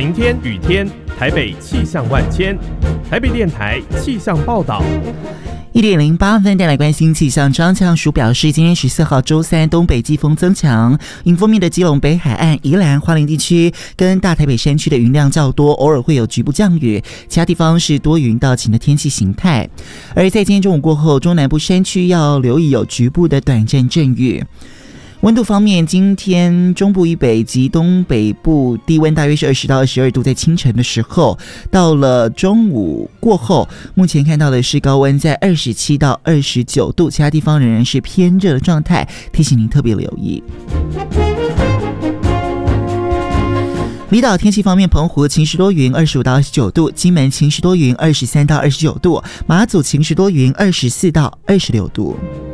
晴天、雨天，台北气象万千。台北电台气象报道。 1:08带来关心气象。张强署表示，今天14号周三东北季风增强，迎风面的基隆北海岸、宜兰花莲地区跟大台北山区的云量较多，偶尔会有局部降雨，其他地方是多云到晴的天气形态。而在今天中午过后，中南部山区要留意有局部的短暂阵雨。温度方面，今天中部以北及东北部低温大约是20到22度，在清晨的时候，到了中午过后，目前看到的是高温在27到29度，其他地方仍然是偏热的状态，提醒您特别留意。离岛天气方面，澎湖晴时多云25到29度，金门晴时多云23到29度，马祖晴时多云24到26度。